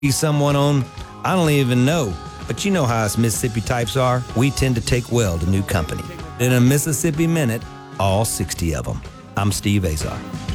someone on, I don't even know. But you know how us Mississippi types are. We tend to take well to new company. In a Mississippi Minute, all 60 of them. I'm Steve Azar.